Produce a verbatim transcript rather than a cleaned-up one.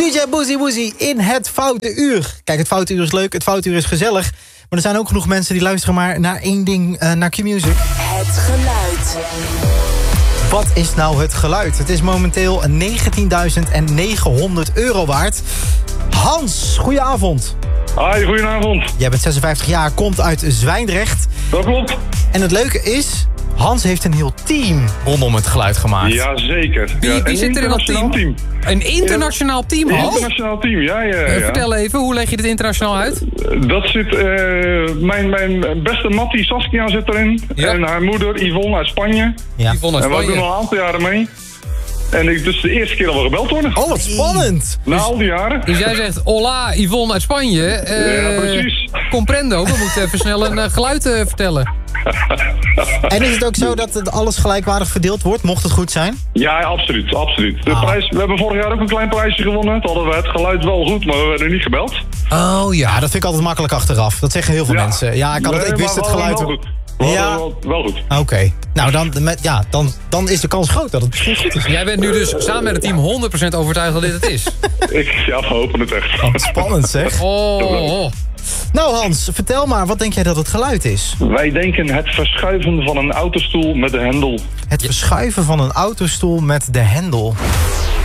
D J Boezie Woezie in het Foute Uur. Kijk, het Foute Uur is leuk, het Foute Uur is gezellig. Maar er zijn ook genoeg mensen die luisteren maar naar één ding, uh, naar Q-Music. Het geluid. Wat is nou het geluid? Het is momenteel negentienduizend negenhonderd euro waard. Hans, goedenavond. Hoi, goedenavond. Jij bent zesenvijftig jaar, komt uit Zwijndrecht. Dat klopt. En het leuke is, Hans heeft een heel team rondom het geluid gemaakt. Jazeker. Wie, ja, wie zit er in dat team? team? Een internationaal team, Een Hans? internationaal team, ja, ja, ja. Uh, vertel even, hoe leg je dit internationaal uit? Dat zit, uh, mijn, mijn beste Mattie Saskia zit erin. Ja. En haar moeder Yvonne uit Spanje. Ja. Yvonne uit En we doen Spanje. al een aantal jaren mee. En ik dus de eerste keer al wel gebeld worden. Oh, wat spannend. Na al die jaren. Dus jij zegt, hola, Yvonne uit Spanje. Uh, Ja, precies. Comprendo, we moeten even snel een uh, geluid uh, vertellen. En is het ook zo dat het alles gelijkwaardig verdeeld wordt, mocht het goed zijn? Ja, absoluut, absoluut. De Ah. prijs, we hebben vorig jaar ook een klein prijsje gewonnen. Toen hadden we het geluid wel goed, maar we werden niet gebeld. Oh ja, dat vind ik altijd makkelijk achteraf. Dat zeggen heel veel Ja. mensen. Ja, ik, had het, Nee, ik wist maar het we hadden geluid. Wel goed. We Ja. hadden wel, wel goed. Oké, okay. Nou dan, met, ja, dan, dan is de kans groot dat het misschien goed is. Jij bent nu dus samen met het team honderd procent overtuigd dat dit het is. Ik, ja, we hopen het echt. Wat spannend zeg. Oh, oh. Nou Hans, vertel maar, wat denk jij dat het geluid is? Wij denken het verschuiven van een autostoel met de hendel. Het verschuiven van een autostoel met de hendel.